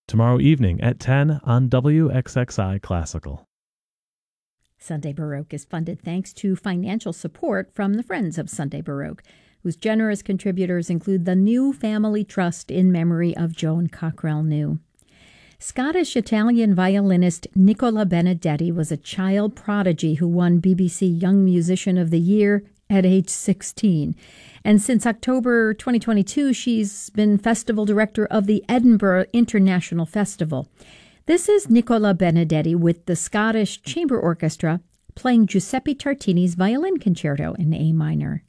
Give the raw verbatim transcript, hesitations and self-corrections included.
tomorrow evening at ten on W X X I Classical. Sunday Baroque is funded thanks to financial support from the Friends of Sunday Baroque, whose generous contributors include the New Family Trust in memory of Joan Cockrell New. Scottish-Italian violinist Nicola Benedetti was a child prodigy who won B B C Young Musician of the Year at age sixteen. And since October twenty twenty-two, she's been festival director of the Edinburgh International Festival. This is Nicola Benedetti with the Scottish Chamber Orchestra playing Giuseppe Tartini's Violin Concerto in A minor.